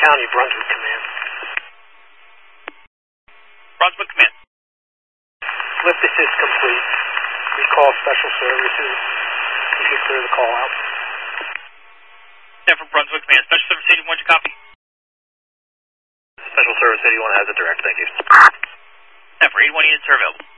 County, Brunswick Command. Brunswick Command. Lift assist complete. Recall special services. You can clear the call out. Yeah, from Brunswick Command. Special Service 81, you copy? Special Service 81 has it direct, thank you. Yeah, for 81 units are available.